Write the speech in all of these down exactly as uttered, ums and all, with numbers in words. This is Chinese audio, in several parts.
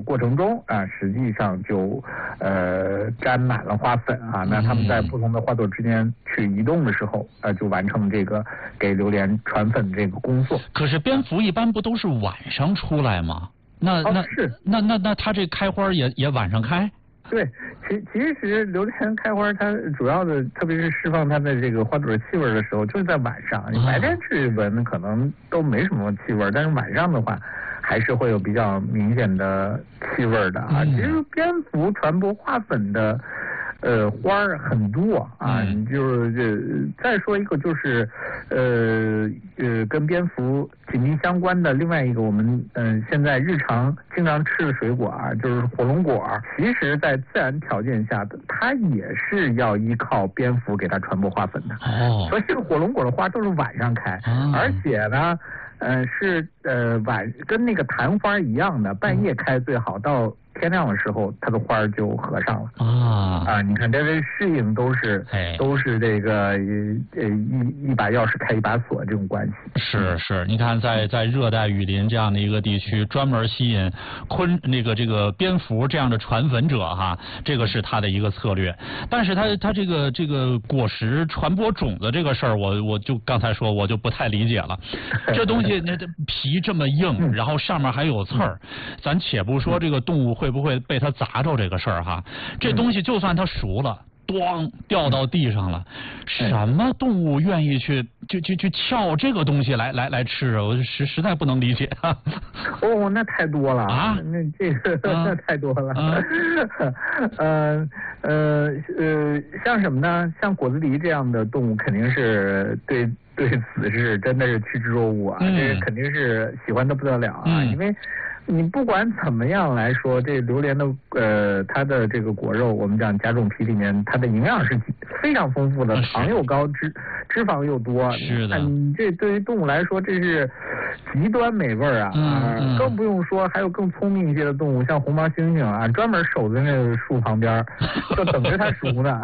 过程中啊，实际上就呃沾满了花粉啊。那它们在不同的花朵之间去移动的时候，呃，就完成这个给榴莲传粉这个工作。 可是蝙蝠一般不都是晚上出来吗？那那、 哦、是那那那它这开花也也晚上开？ 对，其其实榴莲开花，它主要的，特别是释放它的这个花朵气味的时候，就是在晚上。你白天去闻，可能都没什么气味，但是晚上的话，还是会有比较明显的气味的啊。其实蝙蝠传播花粉的。呃，花儿很多啊，你就是这再说一个就是，呃呃，跟蝙蝠紧密相关的另外一个我们嗯、呃、现在日常经常吃的水果啊，就是火龙果。其实，在自然条件下的，它也是要依靠蝙蝠给它传播花粉的。 哦， 所以这个火龙果的花都是晚上开，哦、而且呢，呃是呃晚跟那个昙花一样的，半夜开最好，到天亮的时候，它的花就合上了啊啊！你看，这这适应都是都是这个呃一一把钥匙开一把锁这种关系。 是是，你看在在热带雨林这样的一个地区，专门吸引昆那个这个蝙蝠这样的传粉者哈，这个是它的一个策略。但是它它这个这个果实传播种子这个事儿，我我就刚才说我就不太理解了。这东西那皮这么硬，然后上面还有刺儿，咱且不说这个动物会。会不会被它砸着这个事儿哈？这东西就算它熟了，咣掉到地上了，什么动物愿意去去去去撬这个东西来来来吃啊？我实实在不能理解。 哦，那太多了啊！ 那这个、啊、那太多了。 啊、 呃呃呃，像什么呢？像果子狸这样的动物，肯定是对对此是真的是趋之若鹜啊！嗯、这肯定是喜欢的不得了啊，嗯、因为。你不管怎么样来说，这榴莲的呃，它的这个果肉，我们讲甲种皮里面，它的营养是非常丰富的，糖又高，脂脂肪又多。 是的， 你这对于动物来说，这是极端美味啊！ 嗯嗯、 更不用说还有更聪明一些的动物，像红毛猩猩啊，专门守在那个树旁边，就等着它熟呢。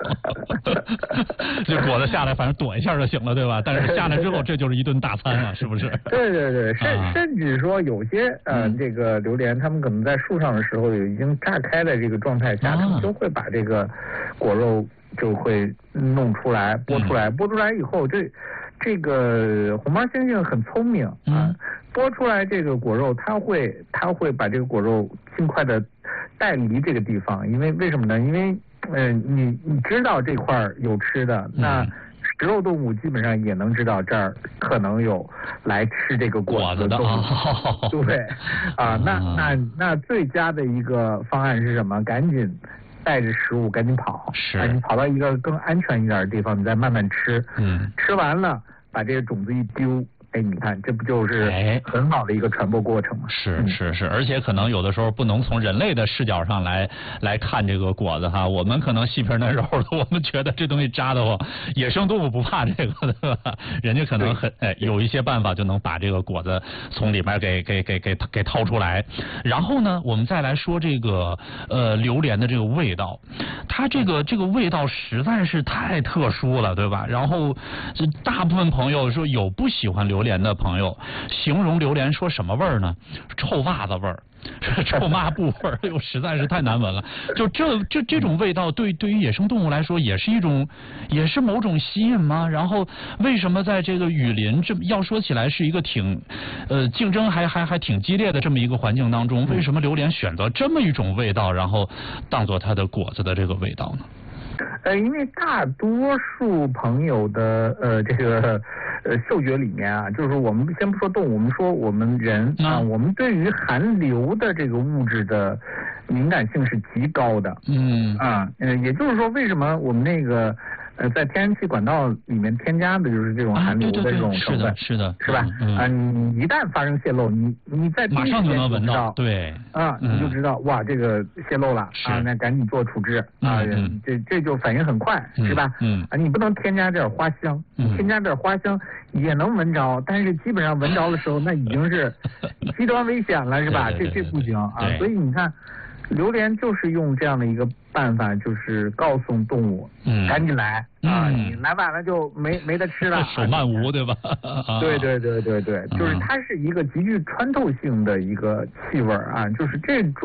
这果子下来，反正躲一下就行了，对吧？但是下来之后，这就是一顿大餐了，是不是？ 对对对，甚、啊、甚至说有些呃。这个榴莲，它们可能在树上的时候，有已经炸开的这个状态下，它们就会把这个果肉就会弄出来，剥出来，剥出来以后，这这个红毛猩猩很聪明啊，剥出来这个果肉，它会它会把这个果肉尽快的带离这个地方，因为为什么呢？因为呃，你你知道这块有吃的，那。食肉动物基本上也能知道这儿可能有来吃这个果子的动物， 哦、 对，啊，那那那最佳的一个方案是什么？赶紧带着食物赶紧跑， 是， 啊，你跑到一个更安全一点的地方，你再慢慢吃， 嗯， 吃完了把这个种子一丢。哎，你看，这不就是很好的一个传播过程吗？ 是是是，而且可能有的时候不能从人类的视角上来来看这个果子哈，我们可能细皮嫩肉的，我们觉得这东西扎得慌，野生动物不怕这个的，人家可能很哎有一些办法就能把这个果子从里面给给给给给掏出来。然后呢，我们再来说这个呃榴莲的这个味道，它这个这个味道实在是太特殊了，对吧？然后这大部分朋友说有不喜欢榴莲。榴莲的朋友形容榴莲说什么味儿呢？臭袜子味儿，臭抹布味儿，又实在是太难闻了。就这这这种味道对，对对于野生动物来说也是一种，也是某种吸引吗？然后为什么在这个雨林这要说起来是一个挺，呃，竞争还还还挺激烈的这么一个环境当中，为什么榴莲选择这么一种味道，然后当做它的果子的这个味道呢？ 呃，因为大多数朋友的呃这个呃嗅觉里面啊，就是我们先不说动物，我们说我们人啊，嗯、我们对于含硫的这个物质的敏感性是极高的。嗯啊，呃，也就是说，为什么我们那个呃在天然气管道里面添加的就是这种含硫的这种成分， 啊、是的，是的， 是吧？嗯、啊，你一旦发生泄漏，你你在马上就能闻到，对， 啊，你就知道、嗯、哇，这个泄漏了啊，那赶紧做处置啊，嗯、这这就反应很快， 嗯、 是吧？ 嗯啊，你不能添加点花香， 嗯、 添加点花香也能闻着，但是基本上闻着的时候，那已经是极端危险了，是吧？ 对对对对这这不行啊，所以你看。榴莲就是用这样的一个办法，就是告诉动物， 嗯， 赶紧来啊！ 嗯、 你来晚了就没没得吃了， 手慢无，对吧？ 对对对对对，就是它是一个极具穿透性的一个气味啊，就是这种。